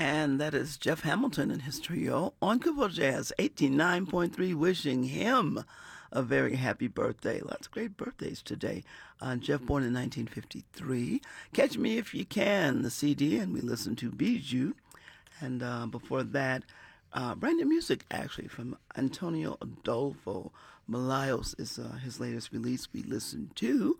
And that is Jeff Hamilton and his trio on Kubo Jazz 89.3, wishing him a very happy birthday. Lots of great birthdays today. Jeff born in 1953. Catch Me If You Can, the CD, and we listened to Bijou. And before that, brand new music, actually, from Antonio Adolfo. Malayos is his latest release. We listened to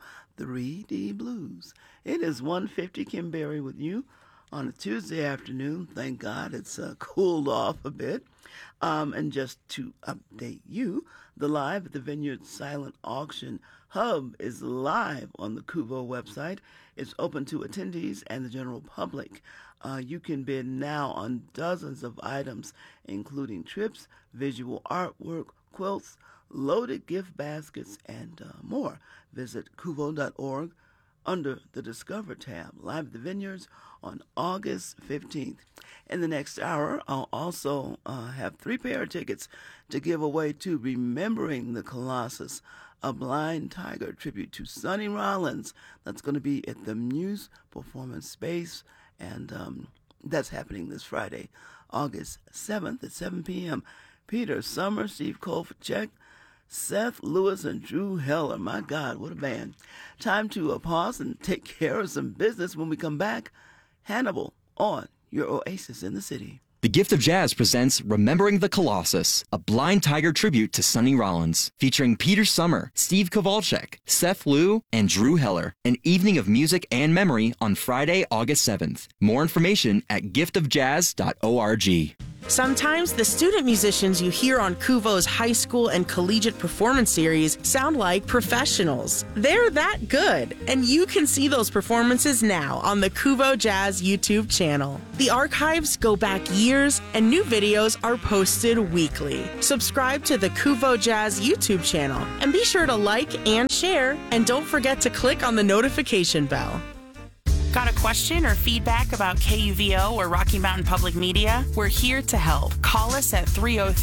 3D Blues. It is 1:50, Kim Berry with you on a Tuesday afternoon. Thank God it's cooled off a bit. And just to update you, the Live at the Vineyard Silent Auction Hub is live on the Kuvo website. It's open to attendees and the general public. You can bid now on dozens of items, including trips, visual artwork, quilts, loaded gift baskets, and more. Visit kuvo.org under the Discover tab. Live at the Vineyards on August 15th. In the next hour, I'll also have 3 pair of tickets to give away to Remembering the Colossus, a Blind Tiger tribute to Sonny Rollins. That's going to be at the Muse Performance Space, and that's happening this Friday, August 7th at 7 p.m. Peter Summer, Steve Kovacek, Seth Lewis, and Drew Heller. My God, what a band. Time to pause and take care of some business. When we come back, Hannibal on your Oasis in the City. The Gift of Jazz presents Remembering the Colossus, a Blind Tiger tribute to Sonny Rollins, featuring Peter Summer, Steve Kowalczyk, Seth Lew, and Drew Heller. An evening of music and memory on Friday, August 7th. More information at giftofjazz.org. Sometimes the student musicians you hear on Kuvo's high school and collegiate performance series sound like professionals. They're that good, and you can see those performances now on the Kuvo Jazz YouTube channel. The archives go back years, and new videos are posted weekly. Subscribe to the Kuvo Jazz YouTube channel, and be sure to like and share, and don't forget to click on the notification bell. Got a question or feedback about KUVO or Rocky Mountain Public Media? We're here to help. Call us at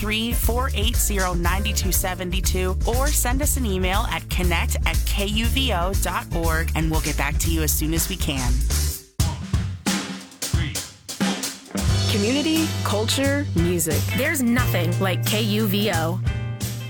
303-480-9272 or send us an email at connect@kuvo.org, and we'll get back to you as soon as we can. Community, culture, music. There's nothing like KUVO.